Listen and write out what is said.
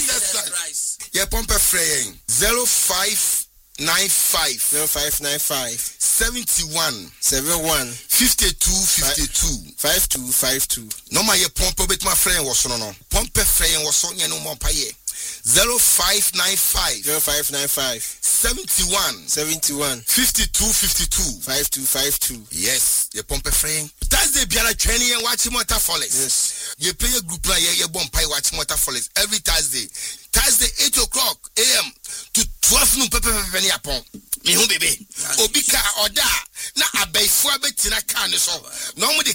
Jesus Christ. Ye pompe freying 0595 71 52 no ma ye pompe bet my friend was no pompe freying was on ye no more paye 0595 71 52 yes ye pompe freying Thursday biara training and watching Water Forest. Yes. You play a group like you bomb pie watching Water Forest every Thursday 8 o'clock a.m. to 12 noon penny upon. Me home baby. Obika or da na abefo abetina kan so. No